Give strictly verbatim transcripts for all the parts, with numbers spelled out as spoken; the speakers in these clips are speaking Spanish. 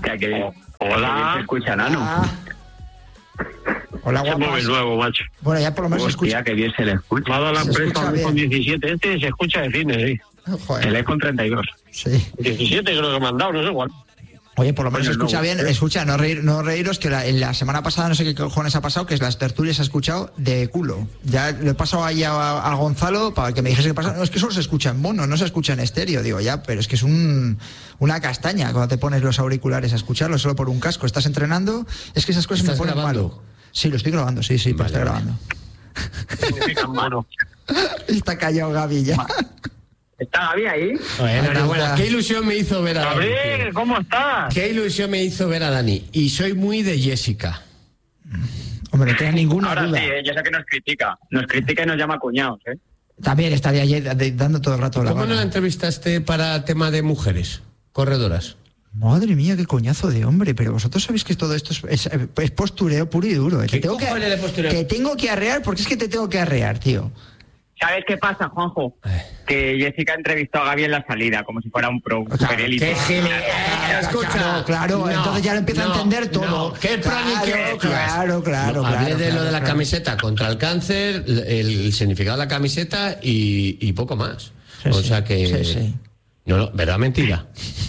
Hostia, que bien. Hola. Se escucha, Nano. Ah. Hola, Qué guapas. móvil nuevo, macho. Bueno, ya por lo menos se Hostia, escucha. que bien se le escucha. Me ha dado la Se empresa escucha un bien. iPhone diecisiete. Este se escucha de cine, sí. El Joder, iPhone treinta y dos. sí. diecisiete creo que me han dado, no sé igual. Oye, por lo menos se Bueno, escucha no, bien. ¿eh? Escucha, no, reír, no reíros que la, en la semana pasada no sé qué cojones ha pasado, que es las tertulias ha escuchado de culo. Ya le he pasado ahí a, a Gonzalo para que me dijese qué pasa. No, es que solo se escucha en mono, no se escucha en estéreo. Digo, ya, pero es que es un, una castaña cuando te pones los auriculares a escucharlo solo por un casco. Estás entrenando, es que esas cosas me ¿Estás ponen grabando? malo. Sí, lo estoy grabando, sí, sí, pero Vale, estoy vale. grabando. Significa mano. Está callado Gaby ya. ¿Está Gaby ahí? Bueno, enhorabuena. Hola. Qué ilusión me hizo ver a Dani. Gabriel, tío. ¿cómo estás? Qué ilusión me hizo ver a Dani. Y soy muy de Jessica. Hombre, no tengas ninguna Ahora duda. sí, ¿eh? Yo sé que nos critica. Nos critica y nos llama cuñados, ¿eh? También estaría allí dando todo el rato la ¿Cómo no la vara. entrevistaste para tema de mujeres corredoras? Madre mía, qué coñazo de hombre, pero vosotros sabéis que todo esto es, es- es postureo puro y duro. ¿eh? ¿Qué Te tengo que, cojones de postureo? que tengo que arrear porque es que te tengo que arrear, tío. ¿Sabes qué pasa, Juanjo? Eh. Que Jessica entrevistó a Gaby en la salida, como si fuera un pro, un super élite. ¡Qué genial! Escucha, Claro, claro, no, entonces ya lo empieza no, a entender todo. no, ¿qué plan y qué Claro, hecho es? claro, claro, No, hablé claro, de claro, lo de la claro. camiseta contra el cáncer, el, el significado de la camiseta y, y poco más. Sí, o sí, sea que... sí, sí. No, no, ¿verdad? Mentira.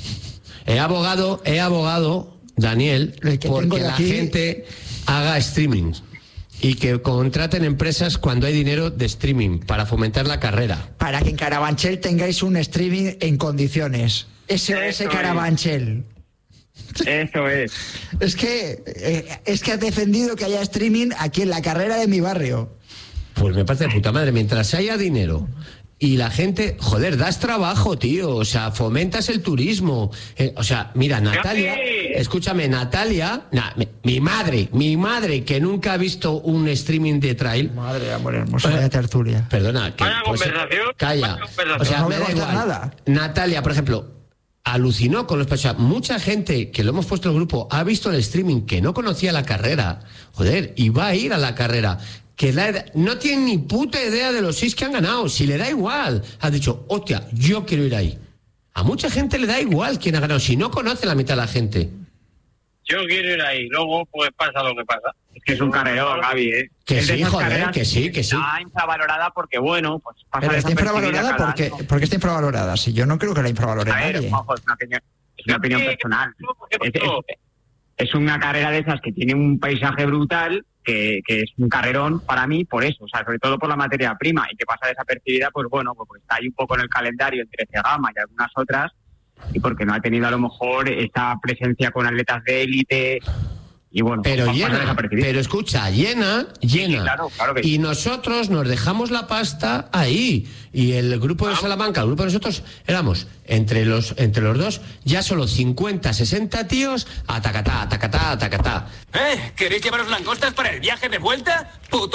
He abogado, he abogado, Daniel, El que tengo porque de la aquí- gente haga streaming y que contraten empresas cuando hay dinero de streaming para fomentar la carrera. Para que en Carabanchel tengáis un streaming en condiciones. S O S Eso es. Carabanchel. Eso es. Es que, eh, es que has defendido que haya streaming aquí en la carrera de mi barrio. Pues me parece de puta madre. Mientras haya dinero y la gente, joder, das trabajo, tío. O sea, fomentas el turismo. Eh, o sea, mira, Natalia, escúchame, Natalia, na- mi, mi madre, mi madre que nunca ha visto un streaming de trail. Madre de amor hermoso, vaya tertulia. Perdona, que Vaya conversación, calla. vaya conversación. O sea, No me me da gusta igual. nada. Natalia, por ejemplo, alucinó con los o sea, mucha gente que lo hemos puesto en el grupo ha visto el streaming que no conocía la carrera, joder, y va a ir a la carrera. Que la- no tiene ni puta idea de los seis que han ganado, si le da igual. Ha dicho, hostia, yo quiero ir ahí. A mucha gente le da igual quién ha ganado, si no conoce la mitad de la gente. Yo quiero ir ahí, luego pues pasa lo que pasa. Es que es un carrerón, Gaby, ¿eh? Que Es de sí, esas joder, carreras que sí, que sí. Está infravalorada porque, bueno, pues pasa Pero está desapercibida infravalorada cada porque, año. porque está infravalorada. Si yo no creo que la infravalore A ver, nadie. Juanjo, es una opinión, es una opinión personal. ¿Qué Es, pasó? es- es una carrera de esas que tiene un paisaje brutal, que, que es un carrerón para mí por eso, o sea, sobre todo por la materia prima, y que pasa desapercibida, pues bueno, pues porque está ahí un poco en el calendario entre Cegama y algunas otras, y porque no ha tenido a lo mejor esta presencia con atletas de élite, y bueno, Pero pues pasa llena, desapercibida. pero escucha, llena, llena. Sí, claro, claro que sí. Y nosotros nos dejamos la pasta ahí. Y el grupo de Salamanca, el grupo de nosotros, éramos entre los, entre los dos, ya solo cincuenta, sesenta tíos, atacatá, atacatá, atacatá. ¿Eh? ¿Queréis llevaros langostas para el viaje de vuelta? ¡Puto